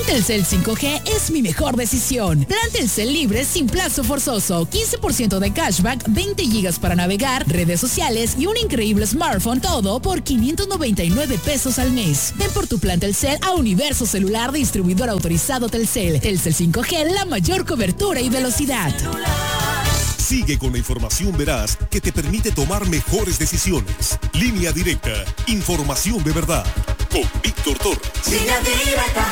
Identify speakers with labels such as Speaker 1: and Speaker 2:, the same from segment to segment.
Speaker 1: Telcel 5G es mi mejor decisión. Plan Telcel libre sin plazo forzoso, 15% de cashback, 20 gigas para navegar, redes sociales y un increíble smartphone, todo por 599 pesos al mes. Ven por tu plan Telcel a Universo Celular, distribuidor autorizado Telcel. Telcel 5G, la mayor cobertura y velocidad.
Speaker 2: Sigue con la información veraz que te permite tomar mejores decisiones. Línea Directa, información de verdad. Con Víctor Torres.
Speaker 3: Línea Directa.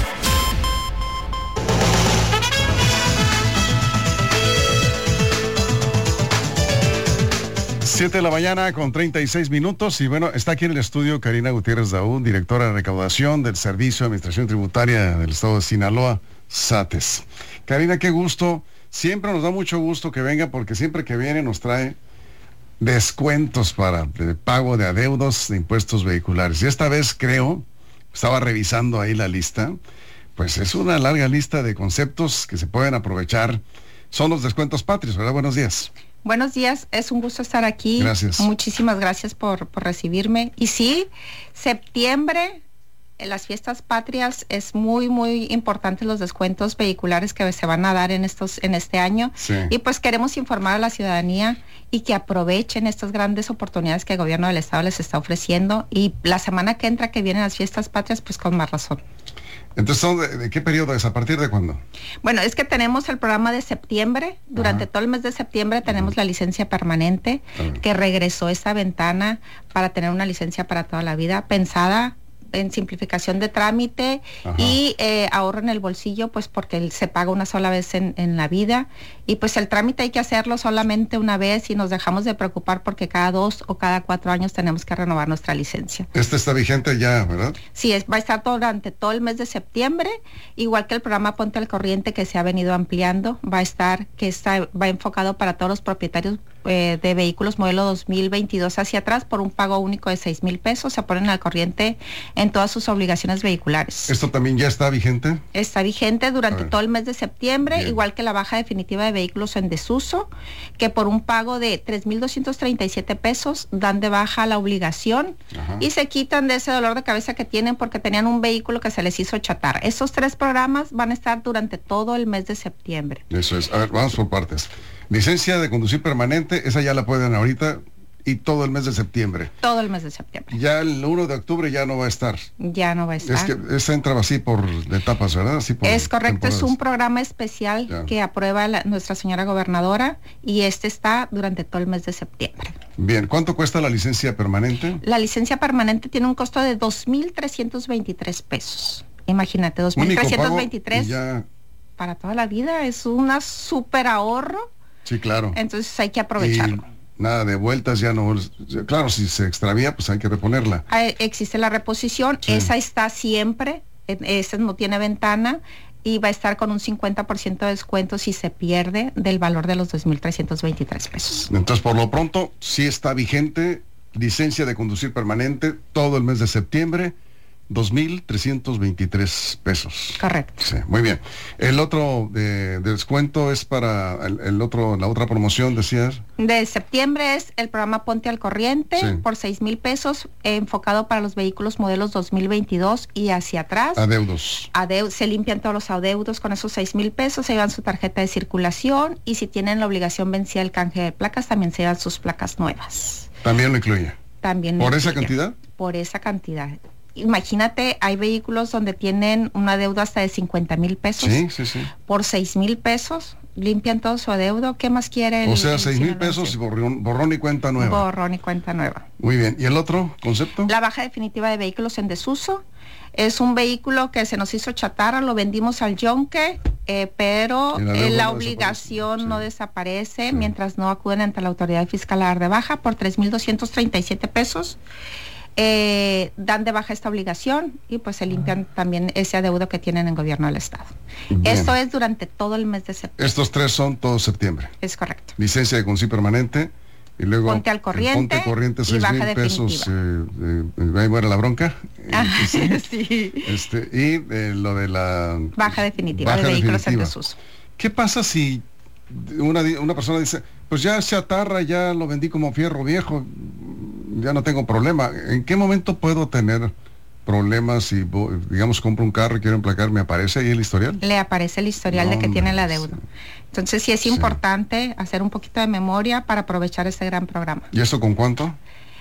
Speaker 4: 7 de la mañana con 36 minutos y bueno, está aquí en el estudio Karina Gutiérrez Daú, directora de recaudación del Servicio de Administración Tributaria del Estado de Sinaloa, SATES. Karina, qué gusto, siempre nos da mucho gusto que venga porque siempre que viene nos trae descuentos para el pago de adeudos de impuestos vehiculares. Y esta vez creo, estaba revisando ahí la lista, pues es una larga lista de conceptos que se pueden aprovechar. Son los descuentos patrios, ¿verdad? Buenos días.
Speaker 5: Buenos días, es un gusto estar aquí.
Speaker 4: Gracias.
Speaker 5: Muchísimas gracias por recibirme. Y sí, septiembre, en las fiestas patrias, es muy, muy importante los descuentos vehiculares que se van a dar en este año.
Speaker 4: Sí.
Speaker 5: Y pues queremos informar a la ciudadanía y que aprovechen estas grandes oportunidades que el gobierno del estado les está ofreciendo. Y la semana que entra, que vienen las fiestas patrias, pues con más razón.
Speaker 4: Entonces, ¿de qué periodo es? ¿A partir de cuándo?
Speaker 5: Bueno, es que tenemos el programa de septiembre. Durante todo el mes de septiembre tenemos la licencia permanente, que regresó esta ventana para tener una licencia para toda la vida, pensada en simplificación de trámite y ahorro en el bolsillo, pues porque se paga una sola vez en la vida, y pues el trámite hay que hacerlo solamente una vez y nos dejamos de preocupar porque cada 2 o cada 4 años tenemos que renovar nuestra licencia.
Speaker 4: Este está vigente ya, ¿verdad?
Speaker 5: Sí, va a estar durante todo el mes de septiembre, igual que el programa Ponte al Corriente, que se ha venido ampliando, va enfocado para todos los propietarios de vehículos modelo 2022 hacia atrás por un pago único de 6,000 pesos. Se ponen al corriente en todas sus obligaciones vehiculares.
Speaker 4: ¿Esto también ya está vigente?
Speaker 5: Está vigente durante todo el mes de septiembre.
Speaker 4: Bien.
Speaker 5: Igual que la baja definitiva de vehículos en desuso, que por un pago de 3,237 pesos dan de baja la obligación y se quitan de ese dolor de cabeza que tienen porque tenían un vehículo que se les hizo chatarra. Esos 3 programas van a estar durante todo el mes de septiembre.
Speaker 4: Eso es. A ver, vamos por partes. Licencia de conducir permanente, esa ya la pueden ahorita y todo el mes de septiembre.
Speaker 5: Todo el mes de septiembre.
Speaker 4: Ya el 1 de octubre ya no va a estar.
Speaker 5: Ya no va a estar.
Speaker 4: Es que esa entra así por etapas, ¿verdad? Así por
Speaker 5: es correcto,
Speaker 4: temporadas.
Speaker 5: es un programa especial que aprueba nuestra señora gobernadora y está durante todo el mes de septiembre.
Speaker 4: Bien, ¿cuánto cuesta la licencia permanente?
Speaker 5: La licencia permanente tiene un costo de 2,323 pesos. Imagínate, 2,323
Speaker 4: ya...
Speaker 5: para toda la vida, es una súper ahorro.
Speaker 4: Sí, claro.
Speaker 5: Entonces hay que aprovecharlo.
Speaker 4: Y nada de vueltas, ya no. Claro, si se extravía, pues hay que reponerla.
Speaker 5: Existe la reposición, esa está siempre, esa no tiene ventana y va a estar con un 50% de descuento si se pierde del valor de los 2,323 pesos.
Speaker 4: Entonces, por lo pronto, sí está vigente, licencia de conducir permanente, todo el mes de septiembre, 2,323 pesos.
Speaker 5: Correcto.
Speaker 4: Sí, muy bien. El otro de descuento es para la otra promoción, decías.
Speaker 5: De septiembre es el programa Ponte al Corriente por 6,000 pesos, enfocado para los vehículos modelos 2022 y hacia atrás.
Speaker 4: Adeudos.
Speaker 5: Se limpian todos los adeudos con esos 6,000 pesos, se llevan su tarjeta de circulación y si tienen la obligación vencida el canje de placas, también se llevan sus placas nuevas.
Speaker 4: También lo incluye.
Speaker 5: También.
Speaker 4: ¿Por esa cantidad?
Speaker 5: Por esa cantidad. Imagínate, hay vehículos donde tienen una deuda hasta de 50,000 pesos.
Speaker 4: Sí.
Speaker 5: Por 6,000 pesos limpian todo su adeudo. ¿Qué más quiere?
Speaker 4: O sea, 6,000 pesos y borrón y cuenta nueva.
Speaker 5: Borrón y cuenta nueva.
Speaker 4: Muy bien. ¿Y el otro concepto?
Speaker 5: La baja definitiva de vehículos en desuso. Es un vehículo que se nos hizo chatarra, lo vendimos al yonque, pero la obligación no desaparece mientras no acuden ante la autoridad fiscal a dar de baja por 3,237 pesos. Dan de baja esta obligación y pues se limpian también ese adeudo que tienen en gobierno del estado. Bien. Esto es durante todo el mes de septiembre.
Speaker 4: Estos 3 son todo septiembre.
Speaker 5: Es correcto.
Speaker 4: Licencia de conducir permanente y luego
Speaker 5: Ponte al Corriente,
Speaker 4: Ponte Corriente 6,000 pesos. Ahí muere la bronca.
Speaker 5: Sí.
Speaker 4: Y lo de la
Speaker 5: baja definitiva de vehículos en desuso.
Speaker 4: ¿Qué pasa si una persona dice, pues ya se atarra, ya lo vendí como fierro viejo, ya no tengo problema? ¿En qué momento puedo tener problemas si, digamos, compro un carro y quiero emplacar, ¿me aparece ahí el historial?
Speaker 5: Le aparece el historial de que tiene la deuda. Entonces sí es importante hacer un poquito de memoria para aprovechar este gran programa.
Speaker 4: ¿Y esto con cuánto?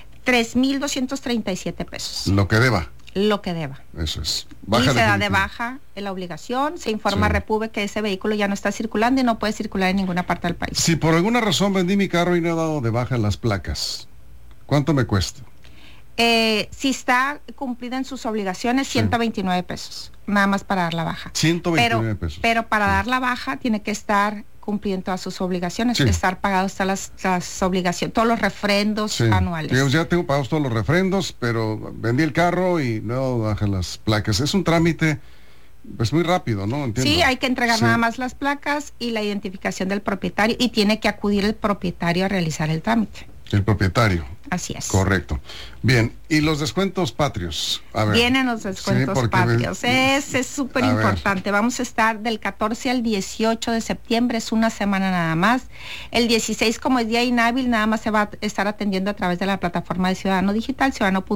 Speaker 5: 3,237 pesos.
Speaker 4: Lo que deba.
Speaker 5: Lo que deba.
Speaker 4: Eso es.
Speaker 5: Y se da de baja en la obligación, se informa a Repube que ese vehículo ya no está circulando y no puede circular en ninguna parte del país.
Speaker 4: Si por alguna razón vendí mi carro y no he dado de baja las placas, ¿cuánto me cuesta?
Speaker 5: Si está cumplida en sus obligaciones, 129 pesos, nada más para dar la baja.
Speaker 4: 129 pesos.
Speaker 5: Pero para dar la baja tiene que estar cumpliendo todas sus obligaciones, estar pagados todas las obligaciones, todos los refrendos anuales.
Speaker 4: Digamos, ya tengo pagados todos los refrendos, pero vendí el carro y no baja las placas. Es un trámite pues muy rápido, ¿no? Entiendo.
Speaker 5: Sí, hay que entregar nada más las placas y la identificación del propietario, y tiene que acudir el propietario a realizar el trámite.
Speaker 4: El propietario.
Speaker 5: Así es.
Speaker 4: Correcto. Bien, ¿y los descuentos patrios? A ver.
Speaker 5: Vienen los descuentos patrios. Ese es súper importante. Vamos a estar del 14 al 18 de septiembre, es una semana nada más. El 16, como es día inhábil, nada más se va a estar atendiendo a través de la plataforma de Ciudadano Digital,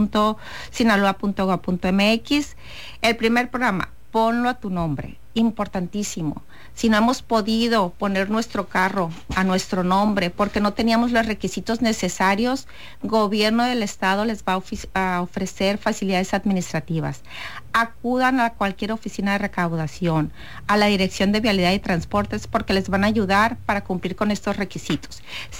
Speaker 5: ciudadano.sinaloa.gov.mx. El primer programa, ponlo a tu nombre. Importantísimo. Si no hemos podido poner nuestro carro a nuestro nombre porque no teníamos los requisitos necesarios, gobierno del estado les va a ofrecer facilidades administrativas. Acudan a cualquier oficina de recaudación, a la Dirección de Vialidad y Transportes, porque les van a ayudar para cumplir con estos requisitos.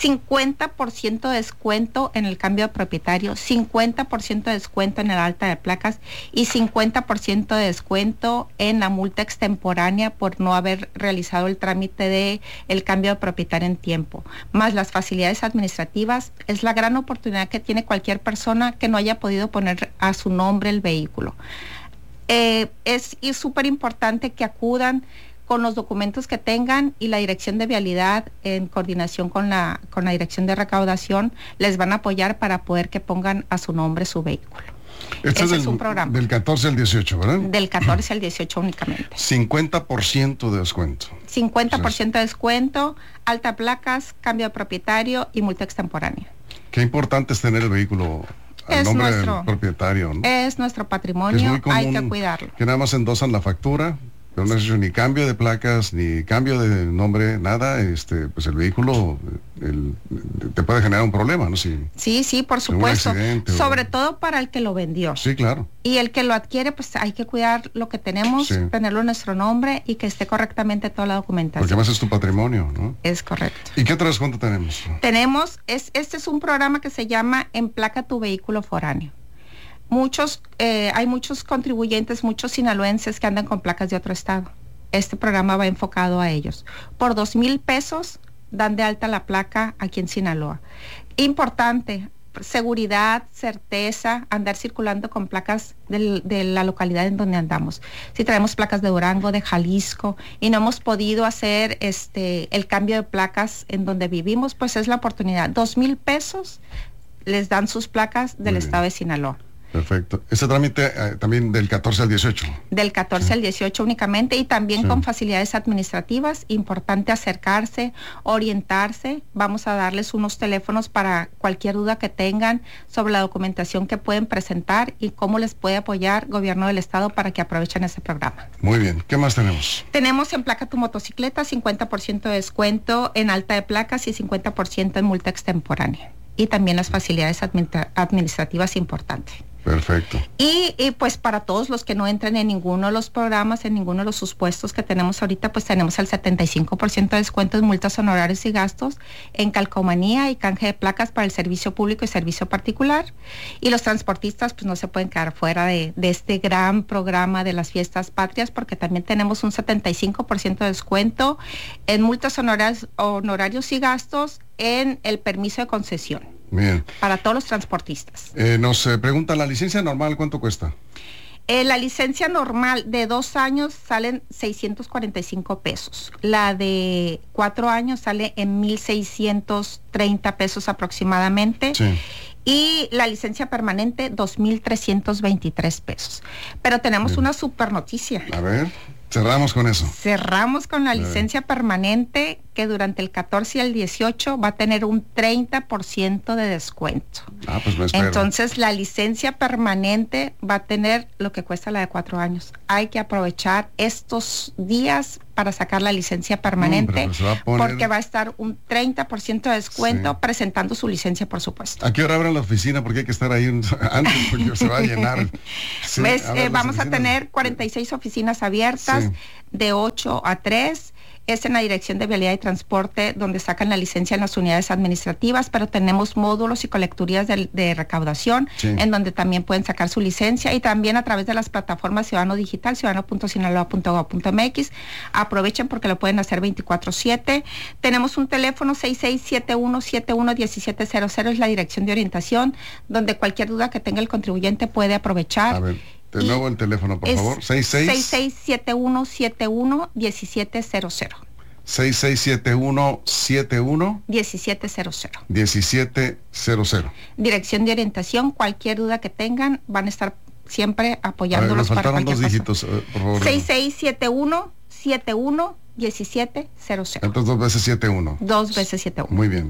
Speaker 5: 50% de descuento en el cambio de propietario, 50% de descuento en el alta de placas y 50% de descuento en la multa extemporánea por no haber realizado el trámite de el cambio de propietario en tiempo. Más las facilidades administrativas, es la gran oportunidad que tiene cualquier persona que no haya podido poner a su nombre el vehículo. Es súper importante que acudan con los documentos que tengan, y la Dirección de Vialidad, en coordinación con la Dirección de Recaudación, les van a apoyar para poder que pongan a su nombre su vehículo.
Speaker 4: Este es un programa. Del 14 al 18, ¿verdad? Del
Speaker 5: 14 al 18 únicamente.
Speaker 4: 50% de descuento.
Speaker 5: 50% de descuento, alta placas, cambio de propietario y multa extemporánea.
Speaker 4: Qué importante es tener el vehículo al nombre del propietario, ¿no?
Speaker 5: Es nuestro patrimonio, es muy común, hay que cuidarlo.
Speaker 4: Que nada más endosan la factura, pero no es ni cambio de placas, ni cambio de nombre, nada, pues el vehículo te puede generar un problema, ¿no? Sí,
Speaker 5: por supuesto. Sobre todo para el que lo vendió.
Speaker 4: Sí, claro.
Speaker 5: Y el que lo adquiere, pues hay que cuidar lo que tenemos, tenerlo en nuestro nombre y que esté correctamente toda la documentación.
Speaker 4: Porque además es tu patrimonio, ¿no?
Speaker 5: Es correcto.
Speaker 4: ¿Y qué otro descuento tenemos?
Speaker 5: Este es un programa que se llama Emplaca tu vehículo foráneo. Hay muchos contribuyentes, muchos sinaloenses que andan con placas de otro estado. Este programa va enfocado a ellos. Por 2,000 pesos dan de alta la placa aquí en Sinaloa. Importante, seguridad, certeza, andar circulando con placas de la localidad en donde andamos. Si traemos placas de Durango, de Jalisco, y no hemos podido hacer el cambio de placas en donde vivimos, pues es la oportunidad. 2,000 pesos les dan sus placas del estado de Sinaloa.
Speaker 4: Perfecto. Ese trámite también del 14 al 18.
Speaker 5: Del 14 al 18 únicamente, y también con facilidades administrativas. Importante acercarse, orientarse. Vamos a darles unos teléfonos para cualquier duda que tengan sobre la documentación que pueden presentar y cómo les puede apoyar Gobierno del Estado para que aprovechen ese programa.
Speaker 4: Muy bien. ¿Qué más tenemos?
Speaker 5: Tenemos en Placa tu motocicleta, 50% de descuento en alta de placas y 50% en multa extemporánea. Y también las facilidades administrativas importantes.
Speaker 4: Perfecto.
Speaker 5: Y pues para todos los que no entren en ninguno de los programas, en ninguno de los supuestos que tenemos ahorita, pues tenemos el 75% de descuento en multas, honorarios y gastos en calcomanía y canje de placas para el servicio público y servicio particular. Y los transportistas pues no se pueden quedar fuera de este gran programa de las fiestas patrias, porque también tenemos un 75% de descuento en multas, honorarios y gastos en el permiso de concesión.
Speaker 4: Bien.
Speaker 5: Para todos los transportistas.
Speaker 4: Nos pregunta, ¿la licencia normal cuánto cuesta?
Speaker 5: La licencia normal de 2 años salen 645 pesos. La de 4 años sale en 1,630 pesos aproximadamente. Sí. Y la licencia permanente, 2,323 pesos. Pero tenemos una super noticia.
Speaker 4: A ver. Cerramos con eso.
Speaker 5: Cerramos con la licencia permanente, que durante el 14 y el 18 va a tener un 30% de descuento.
Speaker 4: Pues me espero.
Speaker 5: Entonces, la licencia permanente va a tener lo que cuesta la de 4 años. Hay que aprovechar estos días para sacar la licencia permanente, porque va a estar un 30% de descuento, presentando su licencia, por supuesto.
Speaker 4: ¿A qué hora abren la oficina? Porque hay que estar ahí antes, porque se va a llenar. Sí,
Speaker 5: vamos a tener 46 oficinas abiertas, de 8 a 3. Es en la Dirección de Vialidad y Transporte, donde sacan la licencia en las unidades administrativas, pero tenemos módulos y colecturías de recaudación, en donde también pueden sacar su licencia, y también a través de las plataformas Ciudadano Digital, ciudadano.sinaloa.gov.mx. Aprovechen porque lo pueden hacer 24/7. Tenemos un teléfono 6671711700, es la dirección de orientación, donde cualquier duda que tenga el contribuyente puede aprovechar.
Speaker 4: A ver, de nuevo el teléfono, por favor.
Speaker 5: 6671711700.
Speaker 4: 6671711700.
Speaker 5: Dirección de orientación, cualquier duda que tengan, van a estar siempre apoyándolos.
Speaker 4: Nos faltaron dos dígitos, por favor.
Speaker 5: 6671711700.
Speaker 4: Entonces 2 veces 71.
Speaker 5: 2 veces 71.
Speaker 4: Muy bien.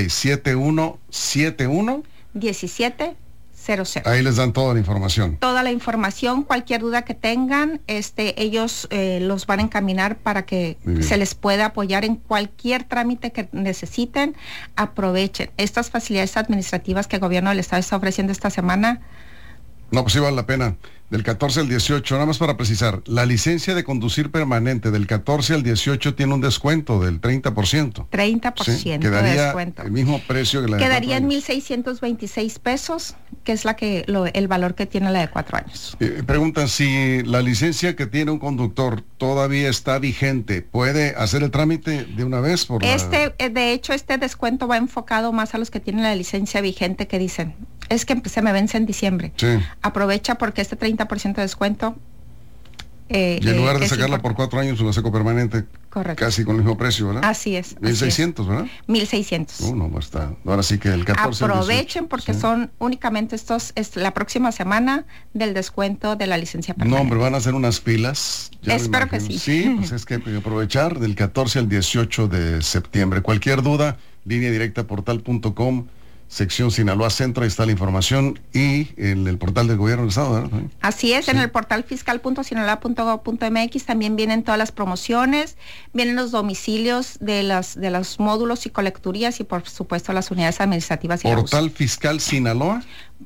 Speaker 4: 6671711700. Ahí les dan toda la información.
Speaker 5: Toda la información, cualquier duda que tengan, ellos los van a encaminar para que se les pueda apoyar en cualquier trámite que necesiten. Aprovechen estas facilidades administrativas que el gobierno del estado está ofreciendo esta semana.
Speaker 4: No, pues sí vale la pena. Del 14 al 18, nada más para precisar, la licencia de conducir permanente del 14 al 18 tiene un descuento del 30%.
Speaker 5: 30%
Speaker 4: quedaría
Speaker 5: de descuento.
Speaker 4: El mismo precio que la de 4 años.
Speaker 5: Quedaría en 1,626 pesos, que es el valor que tiene la de 4 años.
Speaker 4: Preguntan si la licencia que tiene un conductor todavía está vigente, ¿puede hacer el trámite de una vez?
Speaker 5: De hecho, este descuento va enfocado más a los que tienen la licencia vigente, que dicen, es que se me vence en diciembre. Aprovecha porque este 30% de descuento.
Speaker 4: Y en lugar de sacarla por 4 años, la saco permanente.
Speaker 5: Correcto.
Speaker 4: Casi con el mismo precio, ¿verdad?
Speaker 5: Así es.
Speaker 4: 1,600, ¿verdad?
Speaker 5: 1,600.
Speaker 4: No, pues está. Ahora sí que el 14.
Speaker 5: Aprovechen porque son únicamente la próxima semana del descuento de la licencia permanente.
Speaker 4: No, hombre, van a hacer unas filas.
Speaker 5: Espero que sí.
Speaker 4: Sí, pues es que hay que aprovechar del 14 al 18 de septiembre. Cualquier duda, línea directa portal.com. Sección Sinaloa Centro, ahí está la información, y en el portal del gobierno del estado, ¿verdad?
Speaker 5: Así es, en el portal fiscal.sinaloa.gov.mx también vienen todas las promociones, vienen los domicilios de los módulos y colecturías, y por supuesto las unidades administrativas.
Speaker 4: ¿Portal Fiscal Sinaloa?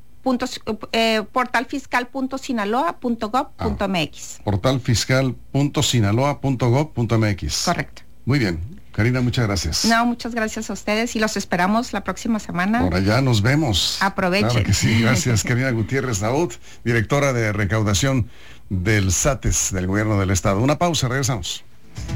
Speaker 5: Portalfiscal.sinaloa.gov.mx.
Speaker 4: Portalfiscal.sinaloa.gov.mx.
Speaker 5: Correcto.
Speaker 4: Muy bien. Karina, muchas gracias.
Speaker 5: No, muchas gracias a ustedes y los esperamos la próxima semana.
Speaker 4: Por allá nos vemos.
Speaker 5: Aprovechen.
Speaker 4: Claro que sí, gracias. Karina Gutiérrez Daud, directora de recaudación del SATES del gobierno del estado. Una pausa, regresamos.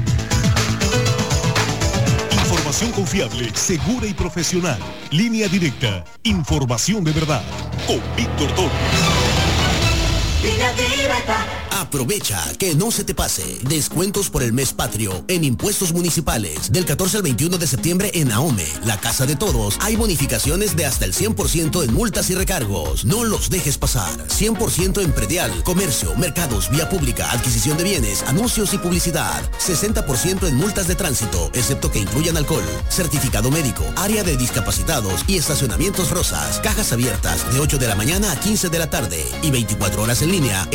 Speaker 2: Información confiable, segura y profesional. Línea directa. Información de verdad. Con Víctor Toro.
Speaker 3: Línea directa.
Speaker 6: Aprovecha que no se te pase. Descuentos por el mes patrio en impuestos municipales. Del 14 al 21 de septiembre en AOME, la casa de todos, hay bonificaciones de hasta el 100% en multas y recargos. No los dejes pasar. 100% en predial, comercio, mercados, vía pública, adquisición de bienes, anuncios y publicidad. 60% en multas de tránsito, excepto que incluyan alcohol. Certificado médico, área de discapacitados y estacionamientos rosas. Cajas abiertas de 8 de la mañana a 15 de la tarde y 24 horas en línea